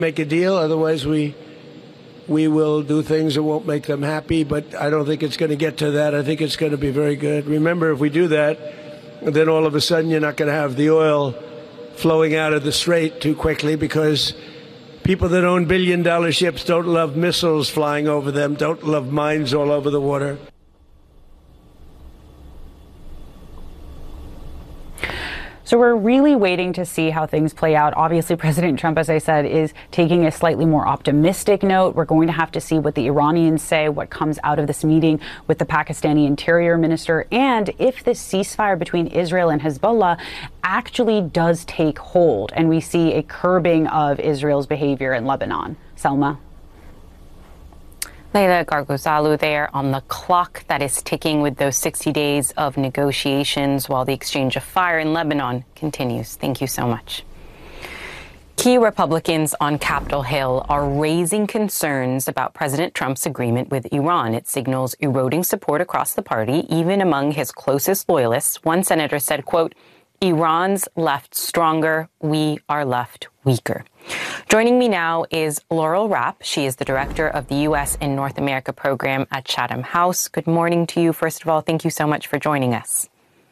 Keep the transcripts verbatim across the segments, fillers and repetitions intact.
Make a deal, otherwise we we will do things that won't make them happy, but I don't think it's going to get to that. I think it's going to be very good. Remember, if we do that, then all of a sudden you're not going to have the oil flowing out of the Strait too quickly, because people that own billion-dollar ships don't love missiles flying over them, don't love mines all over the water. So we're really waiting to see how things play out. Obviously, President Trump, as I said, is taking a slightly more optimistic note. We're going to have to see what the Iranians say, what comes out of this meeting with the Pakistani Interior Minister, and if this ceasefire between Israel and Hezbollah actually does take hold and we see a curbing of Israel's behavior in Lebanon. Selma. Leila Gargozalu there on the clock that is ticking with those sixty days of negotiations while the exchange of fire in Lebanon continues. Thank you so much. Key Republicans on Capitol Hill are raising concerns about President Trump's agreement with Iran. It signals eroding support across the party, even among his closest loyalists. One senator said, quote, "Iran's left stronger, we are left weaker." Joining me now is Laurel Rapp. She is the director of the U S and North America program at Chatham House. Good morning to you. First of all, thank you so much for joining us.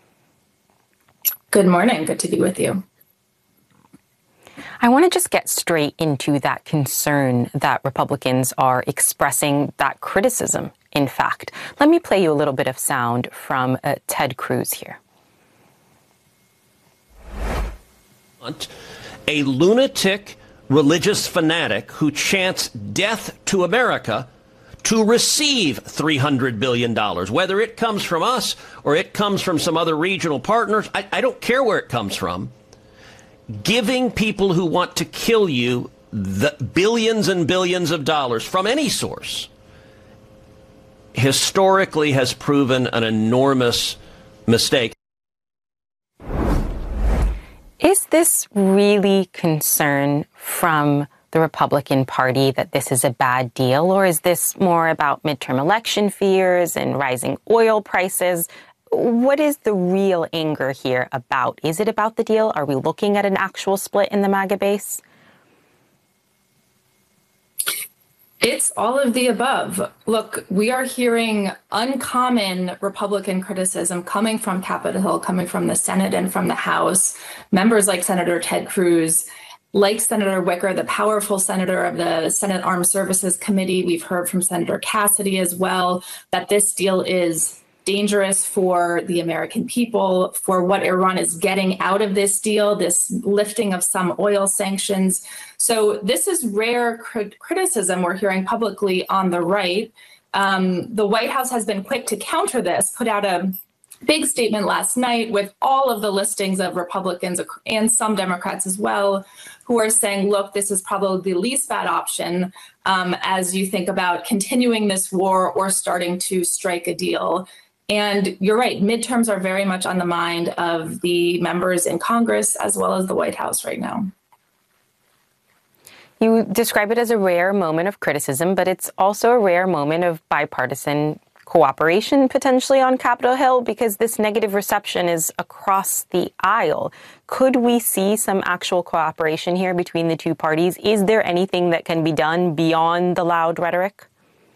Good morning. Good to be with you. I want to just get straight into that concern that Republicans are expressing, that criticism, in fact. Let me play you a little bit of sound from uh, Ted Cruz here. A lunatic religious fanatic who chants death to America to receive three hundred billion dollars, whether it comes from us or it comes from some other regional partners. I, I don't care where it comes from. Giving people who want to kill you the billions and billions of dollars from any source historically has proven an enormous mistake. Is this really concern from the Republican Party that this is a bad deal, or is this more about midterm election fears and rising oil prices? What is the real anger here about? Is it about the deal? Are we looking at an actual split in the MAGA base? It's all of the above. Look, we are hearing uncommon Republican criticism coming from Capitol Hill, coming from the Senate and from the House. Members like Senator Ted Cruz, like Senator Wicker, the powerful senator of the Senate Armed Services Committee. We've heard from Senator Cassidy as well that this deal is dangerous for the American people, for what Iran is getting out of this deal, this lifting of some oil sanctions. So this is rare crit- criticism we're hearing publicly on the right. Um, the White House has been quick to counter this, put out a big statement last night with all of the listings of Republicans and some Democrats as well, who are saying, look, this is probably the least bad option um, as you think about continuing this war or starting to strike a deal. And you're right, midterms are very much on the mind of the members in Congress as well as the White House right now. You describe it as a rare moment of criticism, but it's also a rare moment of bipartisan cooperation potentially on Capitol Hill, because this negative reception is across the aisle. Could we see some actual cooperation here between the two parties? Is there anything that can be done beyond the loud rhetoric?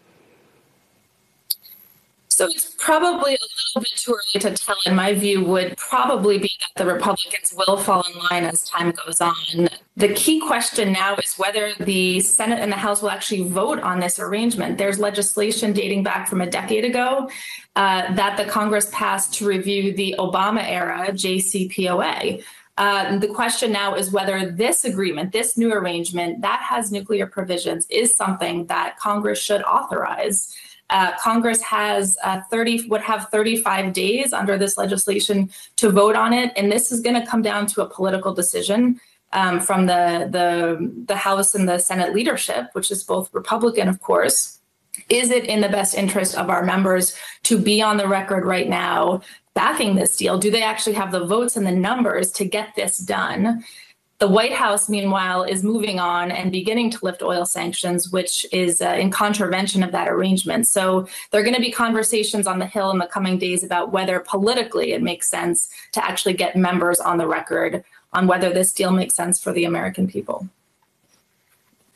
So it's probably a little bit too early to tell. In my view, would probably be that the Republicans will fall in line as time goes on. The key question now is whether the Senate and the House will actually vote on this arrangement. There's legislation dating back from a decade ago uh, that the Congress passed to review the Obama era J C P O A. Uh, the question now is whether this agreement, this new arrangement that has nuclear provisions, is something that Congress should authorize. Uh, Congress has uh, thirty would have thirty-five days under this legislation to vote on it, and this is going to come down to a political decision um, from the, the the House and the Senate leadership, which is both Republican, of course. Is it in the best interest of our members to be on the record right now backing this deal? Do they actually have the votes and the numbers to get this done? The White House, meanwhile, is moving on and beginning to lift oil sanctions, which is uh, in contravention of that arrangement. So there are going to be conversations on the Hill in the coming days about whether politically it makes sense to actually get members on the record on whether this deal makes sense for the American people.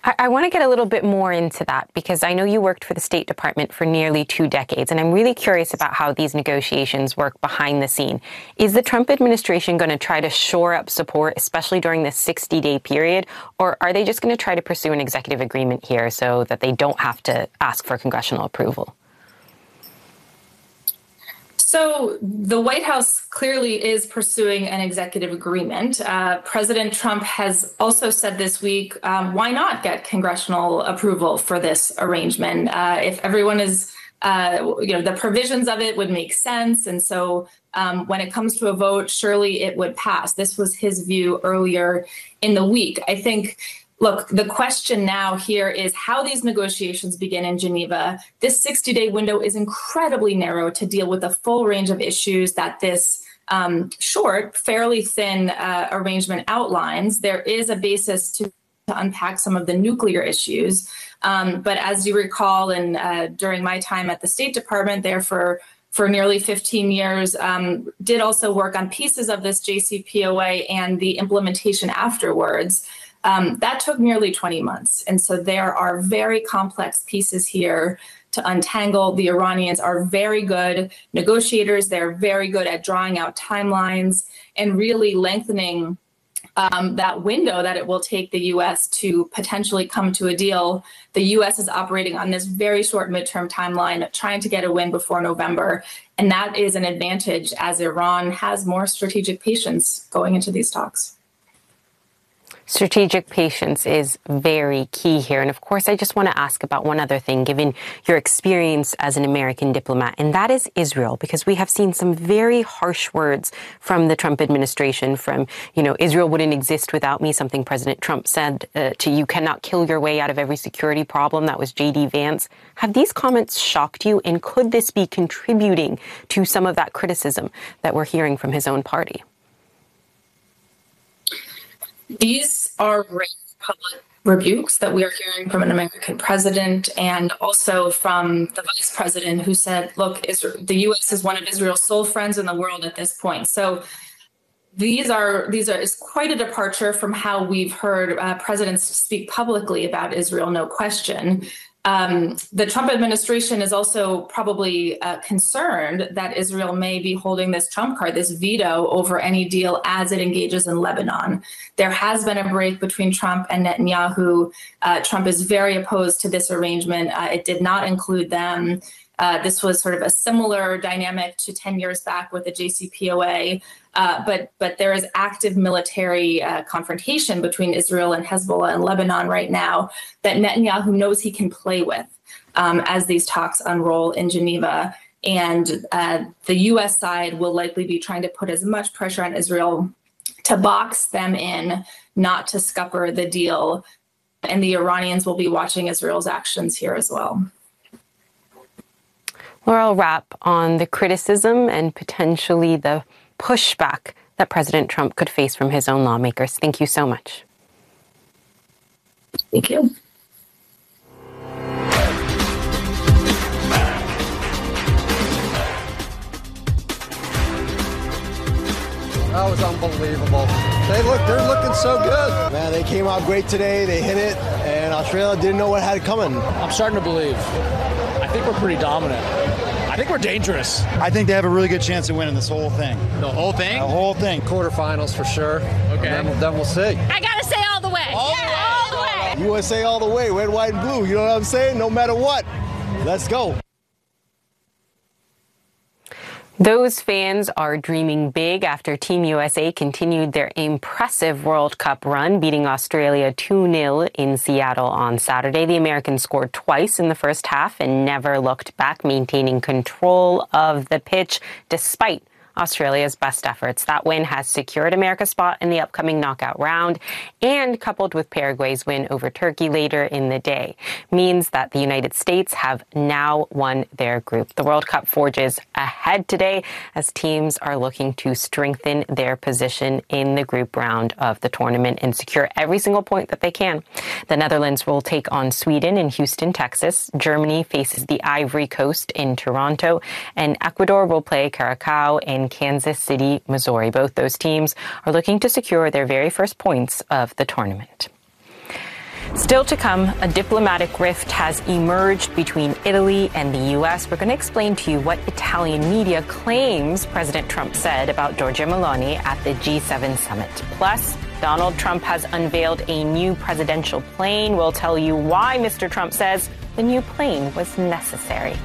I, I want to get a little bit more into that because I know you worked for the State Department for nearly two decades, and I'm really curious about how these negotiations work behind the scene. Is the Trump administration going to try to shore up support, especially during this sixty-day period, or are they just going to try to pursue an executive agreement here so that they don't have to ask for congressional approval? So the White House clearly is pursuing an executive agreement. Uh, President Trump has also said this week, um, why not get congressional approval for this arrangement? Uh, if everyone is, uh, you know, the provisions of it would make sense. And so um, when it comes to a vote, surely it would pass. This was his view earlier in the week. I think Look, the question now here is how these negotiations begin in Geneva. This sixty-day window is incredibly narrow to deal with the full range of issues that this um, short, fairly thin uh, arrangement outlines. There is a basis to, to unpack some of the nuclear issues. Um, but as you recall, and uh, during my time at the State Department there for for nearly fifteen years, um, did also work on pieces of this J C P O A and the implementation afterwards. Um, that took nearly twenty months. And so there are very complex pieces here to untangle. The Iranians are very good negotiators. They're very good at drawing out timelines and really lengthening um, that window that it will take the U S to potentially come to a deal. The U S is operating on this very short midterm timeline, trying to get a win before November. And that is an advantage as Iran has more strategic patience going into these talks. Strategic patience is very key here. And of course, I just want to ask about one other thing, given your experience as an American diplomat, and that is Israel, because we have seen some very harsh words from the Trump administration from, you know, Israel wouldn't exist without me, something President Trump said uh, to you cannot kill your way out of every security problem. That was J D Vance. Have these comments shocked you? And could this be contributing to some of that criticism that we're hearing from his own party? These are rare public rebukes that we are hearing from an American president and also from the vice president who said, look, Israel, the U S is one of Israel's sole friends in the world at this point. So these are these are is quite a departure from how we've heard uh, presidents speak publicly about Israel, no question. Um, the Trump administration is also probably uh, concerned that Israel may be holding this trump card, this veto over any deal as it engages in Lebanon. There has been a break between Trump and Netanyahu. Uh, Trump is very opposed to this arrangement. Uh, it did not include them. Uh, this was sort of a similar dynamic to ten years back with the J C P O A. Uh, but but there is active military uh, confrontation between Israel and Hezbollah in Lebanon right now that Netanyahu knows he can play with um, as these talks unroll in Geneva. And uh, the U S side will likely be trying to put as much pressure on Israel to box them in, not to scupper the deal. And the Iranians will be watching Israel's actions here as well. Laura, I'll wrap on the criticism and potentially the pushback that President Trump could face from his own lawmakers. Thank you so much. Thank you. That was unbelievable. They look, they're looking so good. Man, they came out great today. They hit it, and Australia didn't know what had it coming. I'm starting to believe. I think we're pretty dominant. I think we're dangerous. I think they have a really good chance of winning this whole thing. The whole thing? The whole thing. Quarterfinals for sure. Okay. And then, then we'll see. I gotta say all the way. All yeah, the way. all the way. U S A all the way, red, white, and blue. You know what I'm saying? No matter what. Let's go. Those fans are dreaming big after Team U S A continued their impressive World Cup run, beating Australia two nil in Seattle on Saturday. The Americans scored twice in the first half and never looked back, maintaining control of the pitch despite Australia's best efforts. That win has secured America's spot in the upcoming knockout round, and coupled with Paraguay's win over Turkey later in the day, means that the United States have now won their group. The World Cup forges ahead today as teams are looking to strengthen their position in the group round of the tournament and secure every single point that they can. The Netherlands will take on Sweden in Houston, Texas. Germany faces the Ivory Coast in Toronto, and Ecuador will play Curacao in Kansas City, Missouri. Both those teams are looking to secure their very first points of the tournament. Still to come, a diplomatic rift has emerged between Italy and the U S. We're going to explain to you what Italian media claims President Trump said about Giorgia Meloni at the G seven summit. Plus, Donald Trump has unveiled a new presidential plane. We'll tell you why Mister Trump says the new plane was necessary.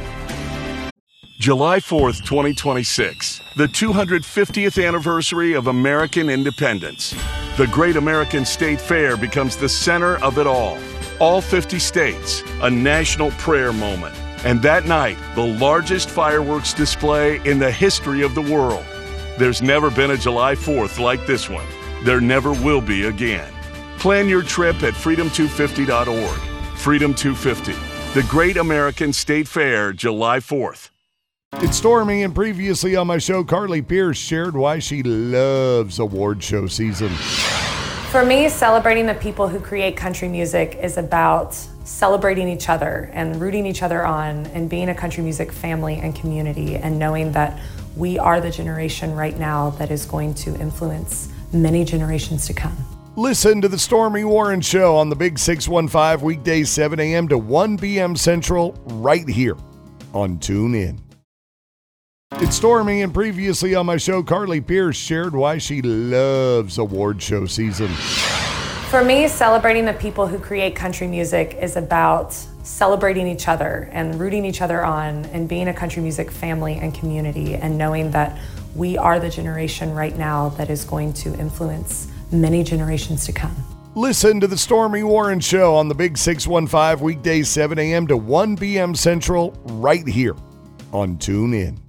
July fourth, twenty twenty-six, the two hundred fiftieth anniversary of American independence. The Great American State Fair becomes the center of it all. All fifty states, a national prayer moment. And that night, the largest fireworks display in the history of the world. There's never been a July fourth like this one. There never will be again. Plan your trip at freedom two fifty dot org. Freedom two fifty, the Great American State Fair, July fourth. It's Stormy, and previously on my show, Carly Pierce shared why she loves award show season. For me, celebrating the people who create country music is about celebrating each other and rooting each other on and being a country music family and community and knowing that we are the generation right now that is going to influence many generations to come. Listen to the Stormy Warren Show on the Big six one five, weekdays seven a.m. to one p.m. Central, right here on TuneIn. It's Stormy, and previously on my show, Carly Pierce shared why she loves award show season. For me, celebrating the people who create country music is about celebrating each other and rooting each other on and being a country music family and community and knowing that we are the generation right now that is going to influence many generations to come. Listen to the Stormy Warren Show on the Big six one five, weekdays seven a.m. to one p.m. Central, right here on TuneIn.